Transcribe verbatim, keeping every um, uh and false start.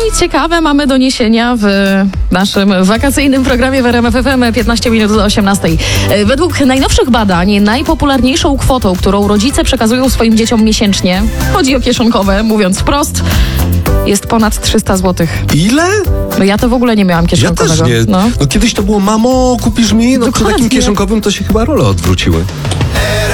i ciekawe mamy doniesienia w naszym wakacyjnym programie w R M F F M piętnaście minut do osiemnastej. Według najnowszych badań najpopularniejszą kwotą, którą rodzice przekazują swoim dzieciom miesięcznie, chodzi o kieszonkowe, mówiąc wprost, jest ponad trzysta złotych. Ile? No ja to w ogóle nie miałam Ja kieszonkowego. też nie. No. No kiedyś to było, mamo, kupisz mi? No przy Dokładnie. takim kieszonkowym to się chyba role odwróciły.